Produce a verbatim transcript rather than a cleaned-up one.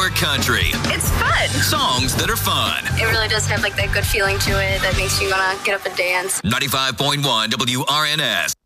your country. It's fun. Songs that are fun. It really does have like that good feeling to it that makes you want to get up and dance. ninety-five point one W R N S.